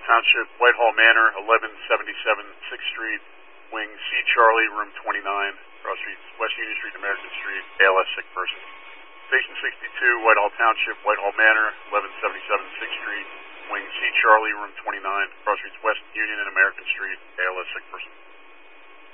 Township, Whitehall Manor, 1177 6th Street, Wing C. Charlie, Room 29, Cross Streets, West Union Street, American Street, ALS sick person. Station 62, Whitehall Township, Whitehall Manor, 1177 6th Street, Wing C. Charlie, Room 29, Cross Streets, West Union and American Street, ALS sick person.